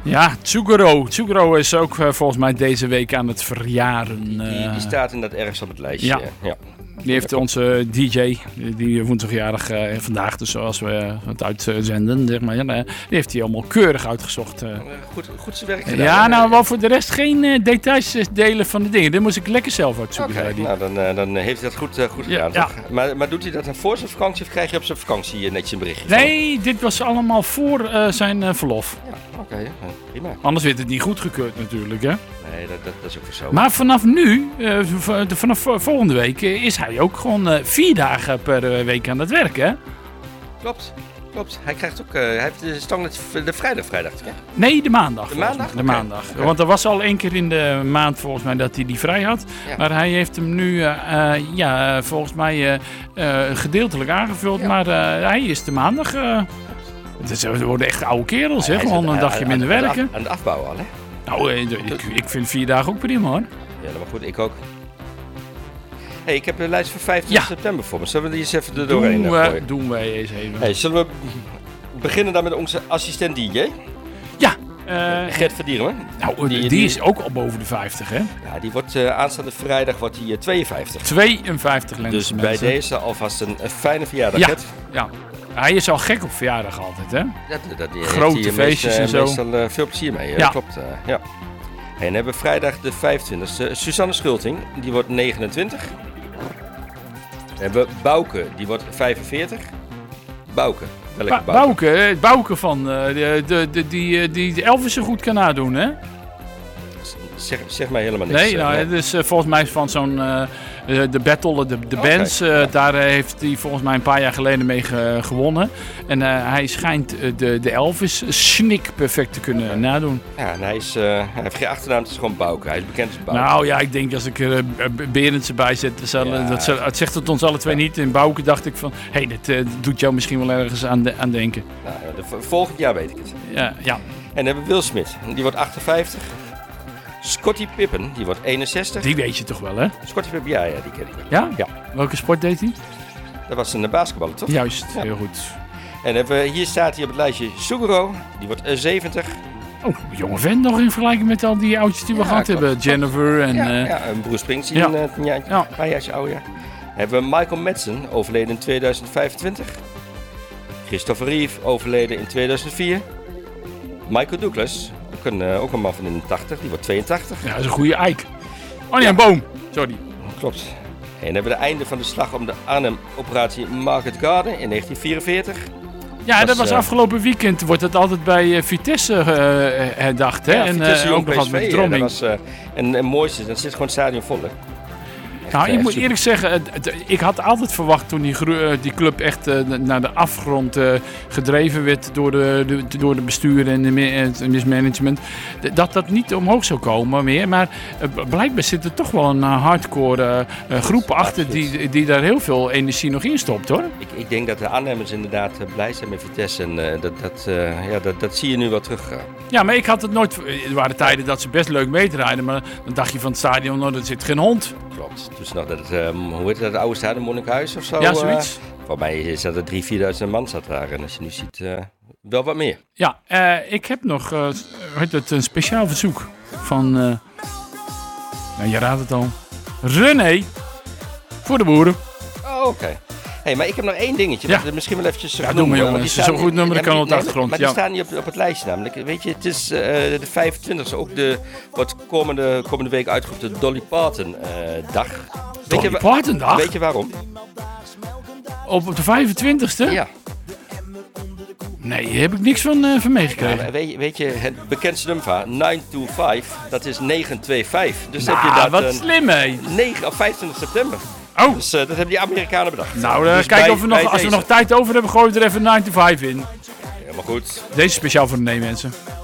Ja, Tsuguro. Tsuguro is ook volgens mij deze week aan het verjaren. Die staat inderdaad ergens op het lijstje. Ja. Die heeft onze DJ, die woensdagjarig vandaag, dus zoals we het uitzenden, zeg maar, die heeft hij allemaal keurig uitgezocht. Goed zijn werk gedaan. Ja, nou, wel voor de rest geen details delen van de dingen. Dit moest ik lekker zelf uitzoeken. Oké, nou, dan heeft hij dat goed gedaan. Ja. Toch? Maar doet hij dat dan voor zijn vakantie of krijg je op zijn vakantie netjes een berichtje? Nee, dit was allemaal voor zijn verlof. Ja, oké, prima. Anders werd het niet goedgekeurd natuurlijk, hè? Nee, dat is ook zo. Maar vanaf nu, vanaf volgende week, is hij ook gewoon 4 dagen per week aan het werk, hè? Klopt. Hij krijgt ook, hij heeft de stang de vrijdag, hè? Nee, de maandag. De maandag. Okay. Want er was al 1 keer in de maand volgens mij dat hij die vrij had. Ja. Maar hij heeft hem nu, volgens mij gedeeltelijk aangevuld. Ja. Maar hij is de maandag. We worden echt oude kerels, hè? Gewoon een dagje minder werken. Aan het afbouwen al, hè? Nou, ik vind 4 dagen ook prima, hoor. Ja, maar goed, ik ook. Hey, ik heb de lijst voor 25 september voor me. Zullen we die eens even er doorheen gooien? Doen wij eens even. Hey, zullen we beginnen dan met onze assistent DJ? Ja. Gert Verdierenme. Nou, die is ook al boven de 50, hè? Ja, die wordt aanstaande vrijdag wordt hij 52. 52 lentes, dus bij deze alvast een fijne verjaardag, Gert. Ja. Hij is al gek op verjaardag altijd, hè? Die grote feestjes en zo. Meestal veel plezier mee, ja. Klopt. Ja. En dan hebben we vrijdag de 25e. Suzanne Schulting, die wordt 29. Dan hebben we Bouke, die wordt 45. Bouke. Welke Bouke? Bouke van die Elvis zo goed kan nadoen, hè? Zeg mij helemaal niks. Nee, nou, het is volgens mij van zo'n de battle, de bands. Daar heeft hij volgens mij een paar jaar geleden mee gewonnen. En hij schijnt de Elvis snik perfect te kunnen nadoen. Ja, en hij heeft geen achternaam, het is gewoon Bouke. Hij is bekend als Bouke. Nou ja, ik denk als ik Berends erbij zet, dat zegt het ons alle twee niet. In Bouke dacht ik van, dat doet jou misschien wel ergens aan denken. Nou, volgend jaar weet ik het. Ja. En dan hebben we Will Smith, die wordt 58. Scottie Pippen, die wordt 61. Die weet je toch wel, hè? Scottie Pippen, ja, die ken ik. Ja? Ja. Welke sport deed hij? Dat was een basketballer, toch? Juist, heel goed. En hier staat hij op het lijstje Suguro, die wordt 70. Oh, jonge vent nog in vergelijking met al die oudjes die we gehad hebben. Jennifer en... en Bruce Springsteen, een paar jaar ouder. Hebben we Michael Madsen, overleden in 2025. Christopher Reeve, overleden in 2004. Michael Douglas, ook een man van in de 80, die wordt 82. Ja, dat is een goede eik. Oh nee, een boom. Sorry. Klopt. En dan hebben we het einde van de slag om de Arnhem-operatie Market Garden in 1944. Ja, dat was afgelopen weekend. Wordt het altijd bij Vitesse herdacht, hè? Ja, en Vitesse ook nog altijd met Dromming. En het mooiste, dan zit gewoon het stadion vol, hè? Nou, ik moet eerlijk zeggen, ik had altijd verwacht toen die club echt naar de afgrond gedreven werd door de bestuur en het mismanagement, dat niet omhoog zou komen meer. Maar blijkbaar zit er toch wel een hardcore groep achter die daar heel veel energie nog in stopt, hoor. Ik denk dat de aannemers inderdaad blij zijn met Vitesse en dat zie je nu wel terug. Ja, maar ik had het nooit... Er waren tijden dat ze best leuk meedraaiden, maar dan dacht je van het stadion, nou, er zit geen hond. Klopt. Dus nog dat hoe heet dat, het oude stadion, Monnikhuis of zo? Ja, zoiets. Voor mij is dat er 3.000-4.000 man zat daar. En als je nu ziet, wel wat meer. Ja, ik heb nog een speciaal verzoek van... je raadt het al. René. Voor de boeren. Oh, oké. Hey, maar ik heb nog één dingetje. Ja. Misschien wel eventjes doe maar, jongens. Zo'n goed nummer kan op de achtergrond. Maar die staan niet op het lijstje namelijk. Weet je, het is de 25e. Ook wordt komende week uitgeroepen de Dolly Parton dag. Dolly Parton dag? Weet je waarom? Op de 25e? Ja. Nee, daar heb ik niks van meegekregen. Ja, weet je, het bekendste nummer van 925, dat is 925. Dus nou, heb je dat, wat slim, hè? 25 september. Oh. Dus dat hebben die Amerikanen bedacht. Nou, dus kijken of als we nog tijd over hebben, gooien we er even 9 to 5 in. Helemaal goed. Deze speciaal voor de nee, mensen.